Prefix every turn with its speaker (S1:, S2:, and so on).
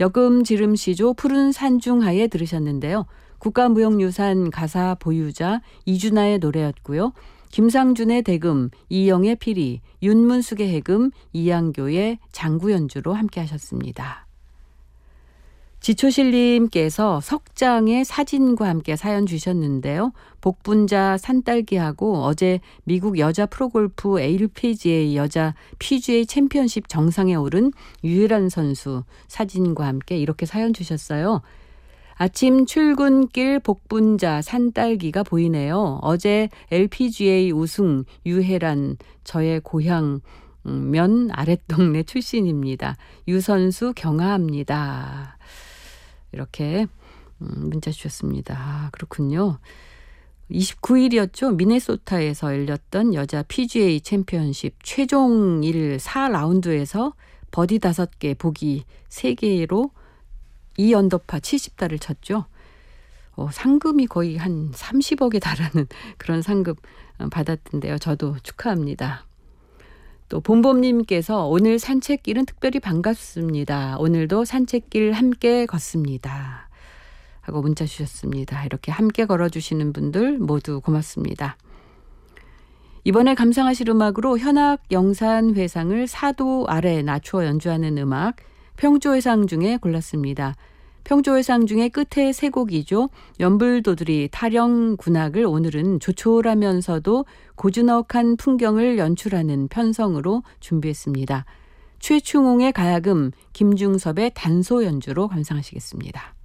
S1: 여금지름시조 푸른 산중하에 들으셨는데요. 국가무형유산 가사 보유자 이준하의 노래였고요. 김상준의 대금, 이영의 피리, 윤문숙의 해금, 이양교의 장구 연주로 함께 하셨습니다. 지초실님께서 석장의 사진과 함께 사연 주셨는데요. 복분자 산딸기하고 어제 미국 여자 프로골프 LPGA 여자 PGA 챔피언십 정상에 오른 유일한 선수 사진과 함께 이렇게 사연 주셨어요. 아침 출근길 복분자 산딸기가 보이네요. 어제 LPGA 우승 유혜란 저의 고향 면 아랫동네 출신입니다. 유 선수 경하합니다. 이렇게 문자 주셨습니다. 그렇군요. 29일이었죠. 미네소타에서 열렸던 여자 PGA 챔피언십 최종 4라운드에서 버디 5개, 보기 3개로 2언더파 70다를 쳤죠. 상금이 거의 한 30억에 달하는 그런 상금 받았던데요. 저도 축하합니다. 또 봄봄님께서 오늘 산책길은 특별히 반갑습니다. 오늘도 산책길 함께 걷습니다. 하고 문자 주셨습니다. 이렇게 함께 걸어주시는 분들 모두 고맙습니다. 이번에 감상하실 음악으로 현악영산회상을 4도 아래 낮추어 연주하는 음악 평조회상 중에 골랐습니다. 평조회상 중에 끝에 3곡이죠. 연불도들이 타령 군악을 오늘은 조촐하면서도 고즈넉한 풍경을 연출하는 편성으로 준비했습니다. 최충홍의 가야금, 김중섭의 단소 연주로 감상하시겠습니다.